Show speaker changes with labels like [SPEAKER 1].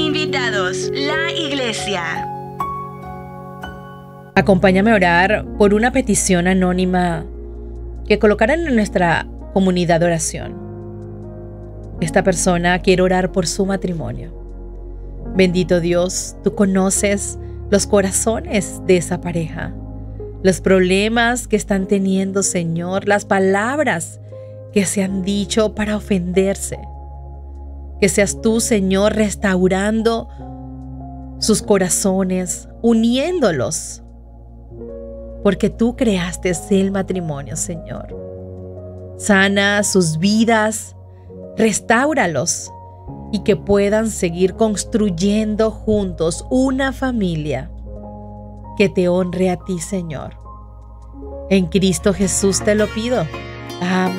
[SPEAKER 1] Invitados, la iglesia.
[SPEAKER 2] Acompáñame a orar por una petición anónima que colocaron en nuestra comunidad de oración. Esta persona quiere orar por su matrimonio. Bendito Dios, tú conoces los corazones de esa pareja, los problemas que están teniendo, Señor, las palabras que se han dicho para ofenderse. Que seas tú, Señor, restaurando sus corazones, uniéndolos, porque tú creaste el matrimonio, Señor. Sana sus vidas, restáuralos y que puedan seguir construyendo juntos una familia que te honre a ti, Señor. En Cristo Jesús te lo pido. Amén.